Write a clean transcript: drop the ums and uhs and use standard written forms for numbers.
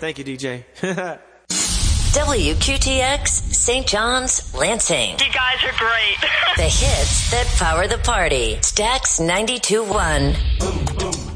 Thank you, DJ. WQTX, St. John's, Lansing. You guys are great. The hits that power the party. Stax 92.1.